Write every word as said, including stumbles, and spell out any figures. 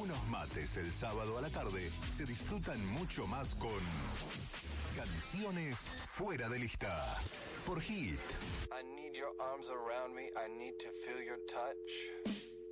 Unos mates el sábado a la tarde se disfrutan mucho más con Canciones Fuera de Lista por Hit. I need your arms around me, I need to feel your touch.